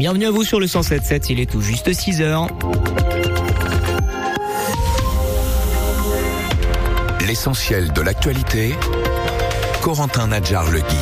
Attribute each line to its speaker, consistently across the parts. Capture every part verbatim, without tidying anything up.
Speaker 1: Bienvenue à vous sur le cent sept sept, il est tout juste six heures.
Speaker 2: L'essentiel de l'actualité, Corentin Nadjar-Legui.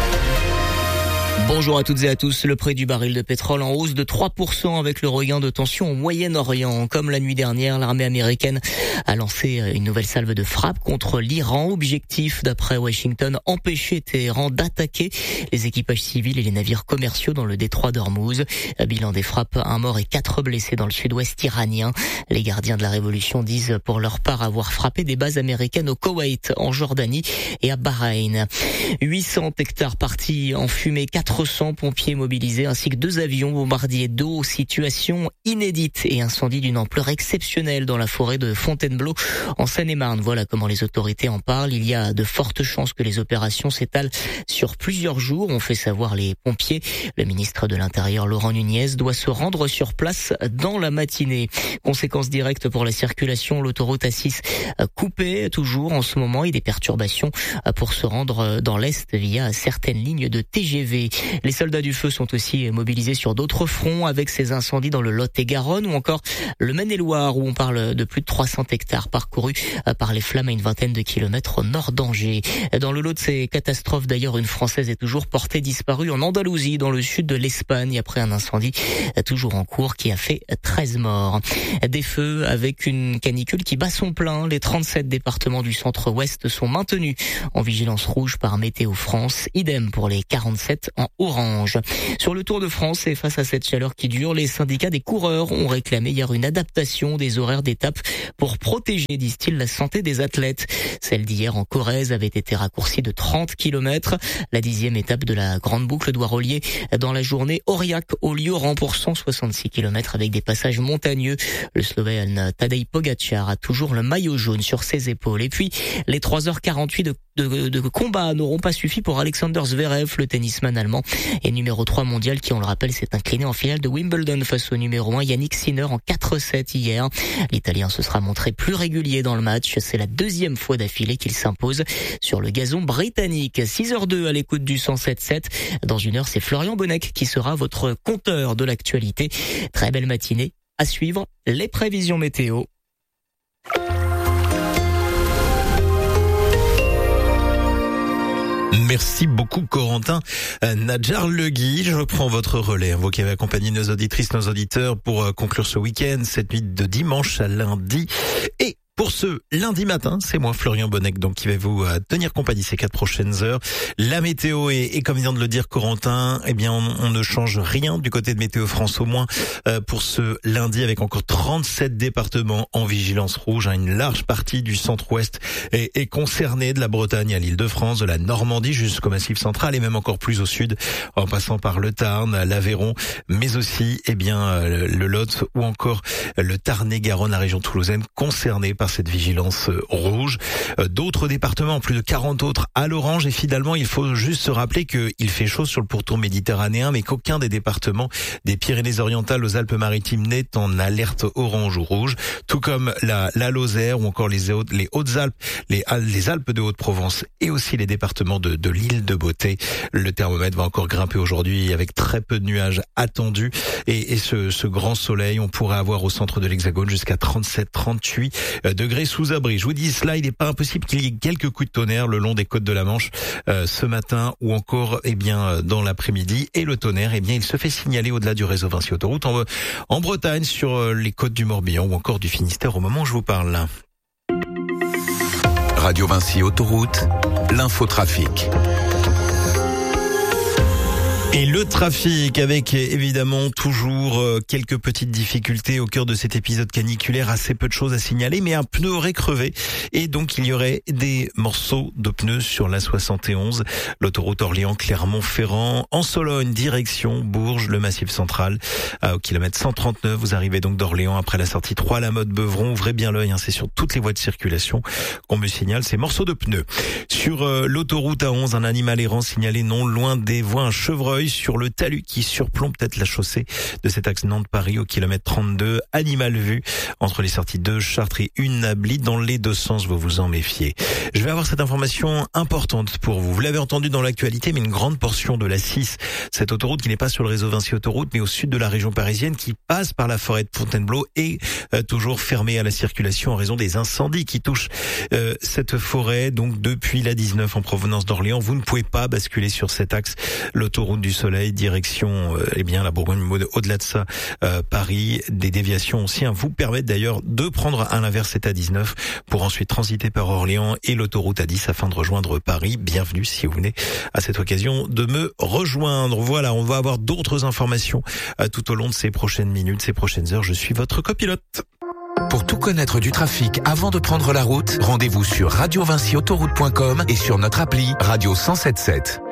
Speaker 1: Bonjour à toutes et à tous. Le prix du baril de pétrole en hausse de trois pour cent avec le regain de tension au Moyen-Orient. Comme la nuit dernière, l'armée américaine a lancé une nouvelle salve de frappe contre l'Iran. Objectif, d'après Washington, empêcher Téhéran d'attaquer les équipages civils et les navires commerciaux dans le détroit d'Ormuz. Bilan des frappes, un mort et quatre blessés dans le sud-ouest iranien. Les gardiens de la révolution disent pour leur part avoir frappé des bases américaines au Koweït, en Jordanie et à Bahreïn. huit cents hectares partis en fumée, quatre cents pompiers mobilisés ainsi que deux avions bombardiers d'eau. Situation inédite et incendie d'une ampleur exceptionnelle dans la forêt de Fontainebleau en Seine-et-Marne. Voilà comment les autorités en parlent. Il y a de fortes chances que les opérations s'étalent sur plusieurs jours, ont fait savoir les pompiers. Le ministre de l'Intérieur, Laurent Nunez, doit se rendre sur place dans la matinée. Conséquences directes pour la circulation, l'autoroute A six coupée toujours en ce moment et des perturbations pour se rendre dans l'Est via certaines lignes de T G V. Les soldats du feu sont aussi mobilisés sur d'autres fronts avec ces incendies dans le Lot-et-Garonne ou encore le Maine-et-Loire où on parle de plus de trois cents hectares parcourus par les flammes à une vingtaine de kilomètres au nord d'Angers. Dans le lot de ces catastrophes d'ailleurs, une Française est toujours portée disparue en Andalousie dans le sud de l'Espagne après un incendie toujours en cours qui a fait treize morts. Des feux avec une canicule qui bat son plein. Les trente-sept départements du centre-ouest sont maintenus en vigilance rouge par Météo France. Idem pour les quarante-sept en orange. Sur le Tour de France et face à cette chaleur qui dure, les syndicats des coureurs ont réclamé hier une adaptation des horaires d'étape pour protéger, disent-ils, la santé des athlètes. Celle d'hier en Corrèze avait été raccourcie de trente kilomètres. La dixième étape de la grande boucle doit relier dans la journée Aurillac au Lioran pour cent soixante-six kilomètres avec des passages montagneux. Le Slovène Tadej Pogačar a toujours le maillot jaune sur ses épaules. Et puis, les trois heures quarante-huit de, de, de combat n'auront pas suffi pour Alexander Zverev, le tennisman allemand et numéro trois mondial qui, on le rappelle, s'est incliné en finale de Wimbledon face au numéro un Yannick Sinner en quatre sept hier. L'Italien se sera montré plus régulier dans le match. C'est la deuxième fois d'affilée qu'il s'impose sur le gazon britannique. six heures deux à l'écoute du cent sept sept. Dans une heure, c'est Florian Bonnec qui sera votre compteur de l'actualité. Très belle matinée. À suivre, les prévisions météo.
Speaker 3: Merci beaucoup Corentin Nadjar-Legui. Je reprends votre relais, vous qui avez accompagné nos auditrices, nos auditeurs pour conclure ce week-end, cette nuit de dimanche à lundi. Et pour ce lundi matin, c'est moi Florian Bonnec donc qui vais vous euh, tenir compagnie ces quatre prochaines heures. La météo est, et comme vient de le dire Corentin, eh bien on, on ne change rien du côté de Météo France au moins euh, pour ce lundi avec encore trente-sept départements en vigilance rouge. Hein, une large partie du centre-ouest est, est concernée, de la Bretagne à l'Île-de-France, de la Normandie jusqu'au Massif central et même encore plus au sud, en passant par le Tarn, l'Aveyron, mais aussi eh bien le, le Lot ou encore le Tarn-et-Garonne, la région toulousaine concernée par cette vigilance rouge. D'autres départements, plus de quarante autres à l'orange et finalement il faut juste se rappeler qu'il fait chaud sur le pourtour méditerranéen mais qu'aucun des départements des Pyrénées-Orientales aux Alpes-Maritimes n'est en alerte orange ou rouge, tout comme la, la Lozère ou encore les, Hautes, les Hautes-Alpes, les, les Alpes de Haute-Provence et aussi les départements de, de l'île de Beauté. Le thermomètre va encore grimper aujourd'hui avec très peu de nuages attendus et, et ce, ce grand soleil, on pourrait avoir au centre de l'Hexagone jusqu'à trente-sept trente-huit degrés sous abri. Je vous dis cela, il n'est pas impossible qu'il y ait quelques coups de tonnerre le long des côtes de la Manche euh, ce matin ou encore eh bien dans l'après-midi. Et le tonnerre, eh bien il se fait signaler au-delà du réseau Vinci Autoroute en, en Bretagne, sur euh, les côtes du Morbihan ou encore du Finistère au moment où je vous parle là.
Speaker 2: Radio Vinci Autoroute, l'infotrafic.
Speaker 3: Et le trafic avec évidemment toujours quelques petites difficultés au cœur de cet épisode caniculaire, assez peu de choses à signaler, mais un pneu aurait crevé et donc il y aurait des morceaux de pneus sur la soixante et onze, l'autoroute Orléans-Clermont-Ferrand, en Sologne, direction Bourges, le Massif central, au kilomètre cent trente-neuf. Vous arrivez donc d'Orléans après la sortie trois, la mode Beuvron. Ouvrez bien l'œil, hein, c'est sur toutes les voies de circulation qu'on me signale ces morceaux de pneus. Sur euh, l'autoroute A onze, un animal errant signalé non loin des voies, un chevreuil œil sur le talus qui surplombe peut-être la chaussée de cet axe Nantes-Paris au kilomètre trente-deux. Animal vu entre les sorties de Chartres et Unabli dans les deux sens, vous vous en méfiez. Je vais avoir cette information importante pour vous. Vous l'avez entendu dans l'actualité, mais une grande portion de la six, cette autoroute qui n'est pas sur le réseau Vinci Autoroute, mais au sud de la région parisienne, qui passe par la forêt de Fontainebleau, est euh, toujours fermée à la circulation en raison des incendies qui touchent euh, cette forêt. Donc depuis la dix-neuf en provenance d'Orléans, vous ne pouvez pas basculer sur cet axe, l'autoroute du Soleil, direction euh, eh bien la Bourgogne. Au-delà de ça, euh, Paris, des déviations aussi hein, vous permettent d'ailleurs de prendre à l'inverse cette A dix-neuf pour ensuite transiter par Orléans et l'autoroute A dix afin de rejoindre Paris. Bienvenue si vous venez à cette occasion de me rejoindre. Voilà, on va avoir d'autres informations euh, tout au long de ces prochaines minutes, ces prochaines heures. Je suis votre copilote.
Speaker 2: Pour tout connaître du trafic avant de prendre la route, rendez-vous sur radio vinci autoroute point com et sur notre appli Radio cent soixante-sept.